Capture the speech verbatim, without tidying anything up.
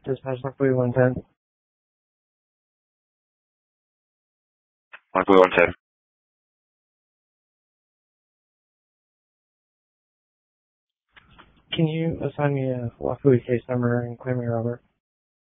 Dispatch one forty-one ten. one forty-one ten. Can you assign me a Wafui case number and claim me, Robert?